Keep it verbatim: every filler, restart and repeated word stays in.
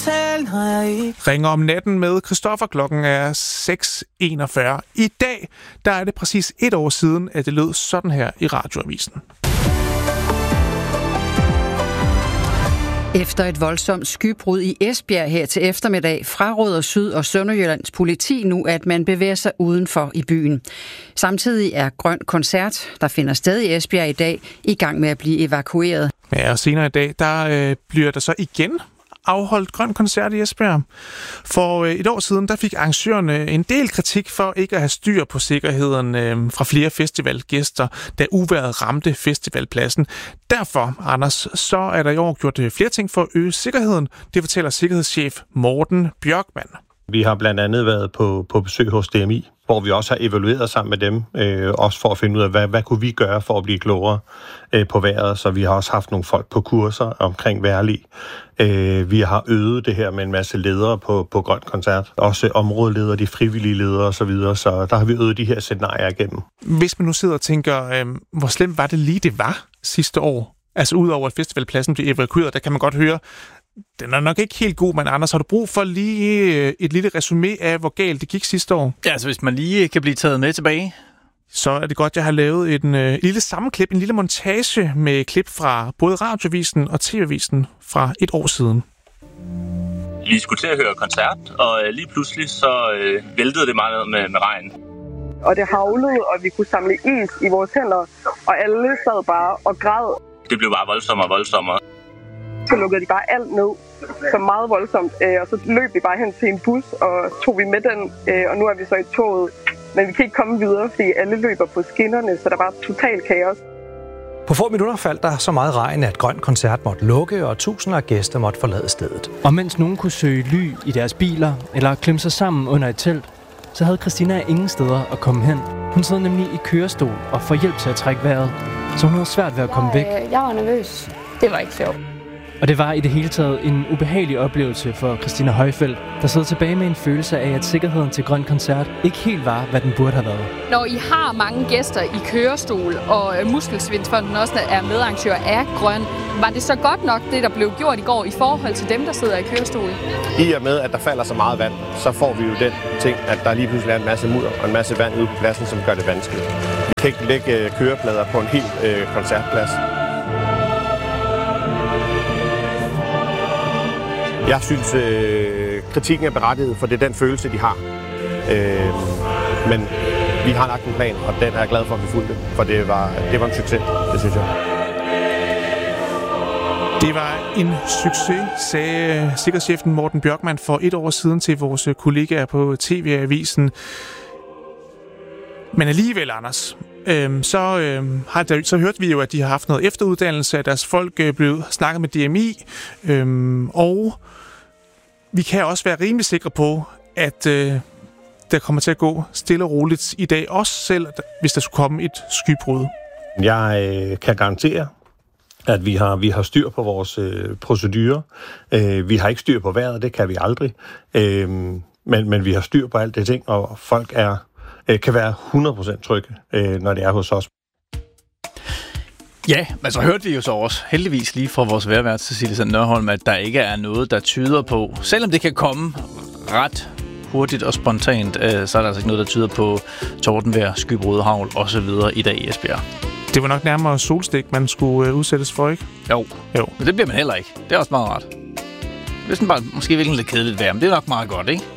tale, når jeg ikke... Ringer om natten med Christoffer. Klokken er seks enogfyrre. I dag, der er det præcis et år siden, at det lød sådan her i Radioavisen. Efter et voldsomt skybrud i Esbjerg her til eftermiddag, fraråder Syd- og Sønderjyllands politi nu, at man bevæger sig udenfor i byen. Samtidig er Grøn Koncert, der finder sted i Esbjerg i dag, i gang med at blive evakueret. Ja, og senere i dag, der øh, bliver der så igen afholdt Grøn Koncert i Esbjerg. For øh, et år siden, der fik arrangørerne en del kritik for ikke at have styr på sikkerheden øh, fra flere festivalgæster, da uvejret ramte festivalpladsen. Derfor, Anders, så er der i år gjort flere ting for at øge sikkerheden. Det fortæller sikkerhedschef Morten Bjørkman. Vi har blandt andet været på, på besøg hos D M I, hvor vi også har evalueret sammen med dem, øh, også for at finde ud af, hvad, hvad kunne vi gøre for at blive klogere øh, på vejret. Så vi har også haft nogle folk på kurser omkring vejrlig. Øh, vi har øget det her med en masse ledere på, på Grøn Koncert. Også områdeledere, de frivillige ledere osv. Så, så der har vi øget de her scenarier igennem. Hvis man nu sidder og tænker, øh, hvor slemt var det lige det var sidste år? Altså udover at festivalpladsen blev evakueret, der kan man godt høre, den er nok ikke helt god, men Anders, har du brug for lige et lille resumé af, hvor galt det gik sidste år? Ja, altså hvis man lige kan blive taget med tilbage. Så er det godt, jeg har lavet en øh, lille sammenklip, en lille montage med klip fra både Radioavisen og T V-avisen fra et år siden. Vi skulle til at høre koncert, og øh, lige pludselig så øh, væltede det meget ned med, med regn. Og det havlede, og vi kunne samle is i vores hænder, og alle sad bare og græd. Det blev bare voldsommere og voldsommere. Så lukkede de bare alt ned, så meget voldsomt, og så løb vi bare hen til en bus, og tog vi med den, og nu er vi så i toget. Men vi kan ikke komme videre, fordi alle løber på skinnerne, så der var total kaos. På få minutter faldt der så meget regn, at Grøn Koncert måtte lukke, og tusinder af gæster måtte forlade stedet. Og mens nogen kunne søge ly i deres biler, eller klemme sig sammen under et telt, så havde Christina ingen steder at komme hen. Hun sidder nemlig i kørestol og får hjælp til at trække vejret, så hun havde svært ved at komme væk. Jeg var nervøs. Det var ikke sjovt. Og det var i det hele taget en ubehagelig oplevelse for Christina Højfeldt, der sidder tilbage med en følelse af, at sikkerheden til Grøn Koncert ikke helt var, hvad den burde have været. Når I har mange gæster i kørestol, og Muskelsvindfonden også er medarrangør af Grøn, var det så godt nok, det der blev gjort i går, i forhold til dem, der sidder i kørestol? I og med, at der falder så meget vand, så får vi jo den ting, at der lige pludselig er en masse mudder og en masse vand ude på pladsen, som gør det vanskeligt. Vi kan ikke lægge køreplader på en hel øh, koncertplads. Jeg synes, øh, kritikken er berettiget, for det er den følelse, de har. Øh, men vi har lagt en plan, og den er jeg glad for, at vi fulgte, for det var, det var en succes, det synes jeg. Det var en succes, sagde sikkerhedschefen Morten Bjørkman for et år siden til vores kollegaer på T V-avisen. Men alligevel, Anders, øhm, så, øhm, har der, så hørte vi jo, at de har haft noget efteruddannelse, at deres folk øh, blev snakket med D M I, øhm, og vi kan også være rimelig sikre på, at øh, der kommer til at gå stille og roligt i dag, også selv hvis der skulle komme et skybrud. Jeg øh, kan garantere, at vi har, vi har styr på vores øh, procedurer. Øh, vi har ikke styr på vejret, det kan vi aldrig. Øh, men, men vi har styr på alt det ting, og folk er kan være hundrede procent trygge, når det er hos os. Ja, men så hørte vi jo så også heldigvis lige fra vores vejrvært Cecilie Sand Nørholm, at der ikke er noget, der tyder på, selvom det kan komme ret hurtigt og spontant, så er der altså ikke noget, der tyder på tordenvejr, skybrud, hagl osv. i dag i Esbjerg. Det var nok nærmere solstik, man skulle udsættes for, ikke? Jo, jo. Men det bliver man heller ikke. Det er også meget rart. Det er sådan bare måske virkelig lidt kedeligt vejr, men det er nok meget godt, ikke?